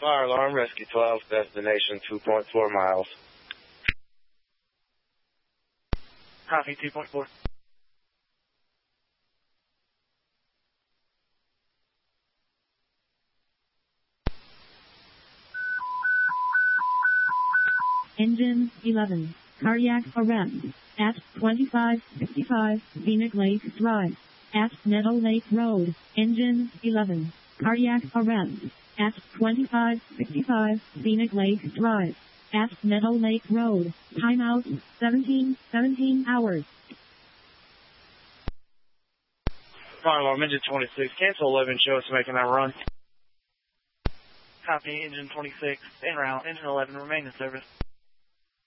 Fire alarm, Rescue 12, destination 2.4 miles. Copy, 2.4. Engine 11, cardiac arrest, at 2565 Scenic Lake Drive, at Meadow Lake Road. Engine 11, cardiac arrest, at 2565 Scenic Lake Drive, at Meadow Lake Road. Timeout 17 hours. Fire alarm, engine 26, cancel 11, show us making that run. Copy, engine 26, en route, engine 11, remain in service.